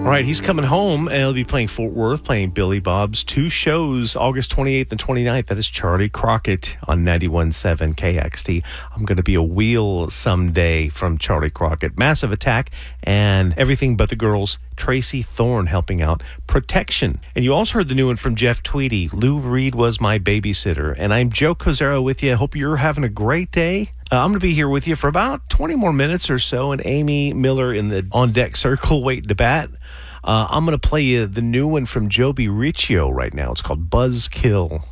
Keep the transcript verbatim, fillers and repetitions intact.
All right, he's coming home, and he'll be playing Fort Worth, playing Billy Bob's two shows, August twenty-eighth and twenty-ninth. That is Charlie Crockett on ninety-one point seven K X T. I'm going to be a wheel someday from Charlie Crockett. Massive Attack and Everything But the Girls. Tracy Thorn helping out. Protection. And you also heard the new one from Jeff Tweedy. Lou Reed Was My Babysitter. And I'm Joe Cozero with you. I hope you're having a great day. Uh, I'm going to be here with you for about twenty more minutes or so, and Amy Miller in the on-deck circle waiting to bat. Uh, I'm going to play you the new one from Joby Riccio right now. It's called Buzzkill.